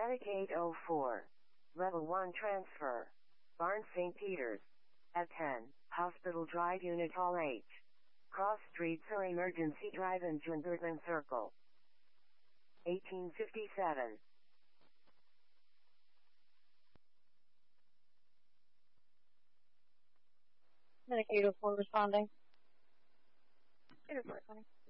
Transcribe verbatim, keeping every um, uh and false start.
Medicaid oh four. Level one transfer. Barnes Saint Peter's. At ten, Hospital Drive Unit Hall H. Cross Streets or Emergency Drive in Jungerton Circle. eighteen fifty-seven. Medicaid oh four responding. eight oh four, twenty.